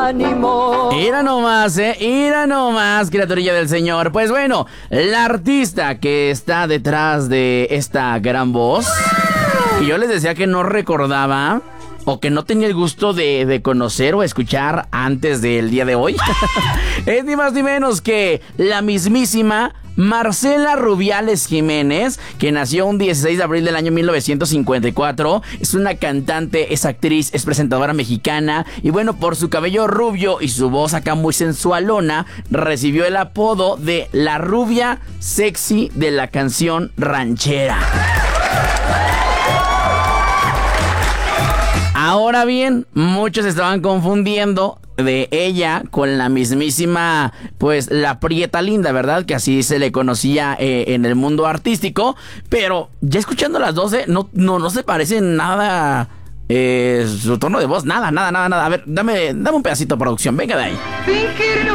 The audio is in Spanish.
ánimo. Ira nomás, criaturilla del Señor. Pues bueno, la artista que está detrás de esta gran voz, que yo les decía que no recordaba o que no tenía el gusto de conocer o escuchar antes del día de hoy, es ni más ni menos que la mismísima Marcela Rubiales Jiménez, que nació un 16 de abril del año 1954. Es una cantante, es actriz, es presentadora mexicana. Y bueno, por su cabello rubio y su voz acá muy sensualona, recibió el apodo de la rubia sexy de la canción ranchera. Ahora bien, muchos estaban confundiendo de ella con la mismísima, pues la Prieta Linda, ¿verdad? Que así se le conocía en el mundo artístico. Pero ya escuchando las 12, no se parecen nada su tono de voz, nada. A ver, dame un pedacito, producción, venga de ahí.